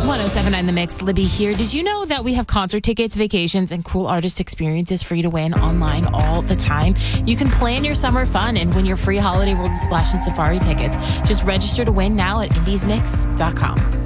1079 The Mix, Libby here. Did you know that we have concert tickets, vacations, and cool artist experiences for you to win online all the time? You can plan your summer fun and win your free Holiday World of Splash and Safari tickets. Just register to win now at indiesmix.com.